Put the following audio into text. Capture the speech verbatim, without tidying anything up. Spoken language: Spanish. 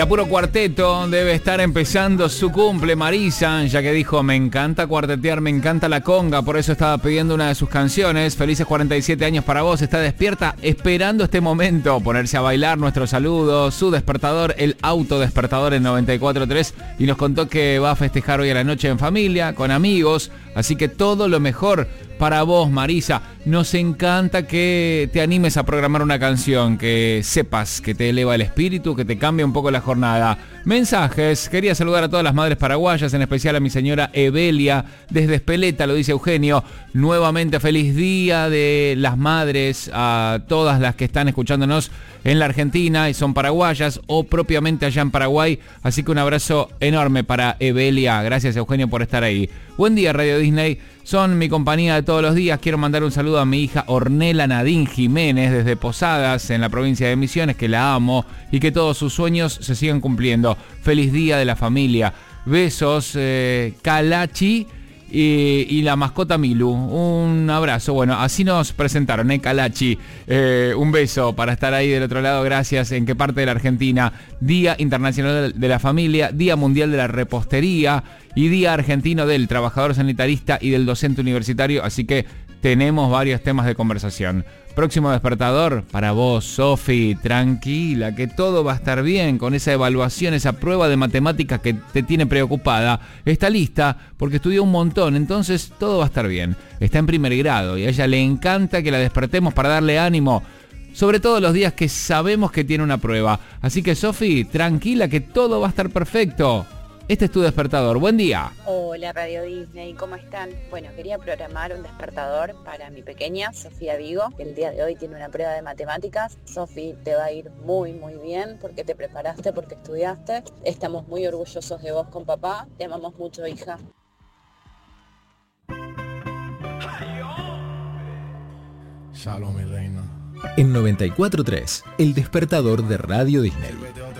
A puro cuarteto debe estar empezando su cumple Marisa, ya que dijo, me encanta cuartetear, me encanta la conga, por eso estaba pidiendo una de sus canciones. Felices cuarenta y siete años para vos, está despierta esperando este momento, ponerse a bailar nuestro saludo, su despertador, el autodespertador en noventa y cuatro punto tres, y nos contó que va a festejar hoy a la noche en familia, con amigos, así que todo lo mejor para vos, Marisa. Nos encanta que te animes a programar una canción, que sepas que te eleva el espíritu, que te cambia un poco la jornada. Mensajes. Quería saludar a todas las madres paraguayas, en especial a mi señora Evelia, desde Espeleta, lo dice Eugenio. Nuevamente, feliz día de las madres a todas las que están escuchándonos en la Argentina y son paraguayas o propiamente allá en Paraguay. Así que un abrazo enorme para Evelia. Gracias, Eugenio, por estar ahí. Buen día, Radio Disney. Son mi compañía de todos los días. Quiero mandar un saludo a mi hija Ornella Nadine Jiménez desde Posadas, en la provincia de Misiones, que la amo y que todos sus sueños se sigan cumpliendo. Feliz día de la familia. Besos, eh, Calachi y, y la mascota Milu. Un abrazo. Bueno, así nos presentaron, ¿eh, Calachi? Eh, un beso para estar ahí del otro lado. Gracias. ¿En qué parte de la Argentina? Día Internacional de la Familia, Día Mundial de la Repostería y Día Argentino del Trabajador Sanitarista y del Docente Universitario. Así que tenemos varios temas de conversación. Próximo despertador para vos, Sofi. Tranquila, que todo va a estar bien con esa evaluación, esa prueba de matemáticas que te tiene preocupada. Está lista porque estudió un montón, entonces todo va a estar bien. Está en primer grado y a ella le encanta que la despertemos para darle ánimo, sobre todo los días que sabemos que tiene una prueba. Así que, Sofi, tranquila, que todo va a estar perfecto. Este es tu despertador. Buen día. Hola, Radio Disney, ¿cómo están? Bueno, quería programar un despertador para mi pequeña, Sofía Vigo, que el día de hoy tiene una prueba de matemáticas. Sofi, te va a ir muy, muy bien porque te preparaste, porque estudiaste. Estamos muy orgullosos de vos con papá. Te amamos mucho, hija. Shalom, mi reina. En noventa y cuatro punto tres, el despertador de Radio Disney.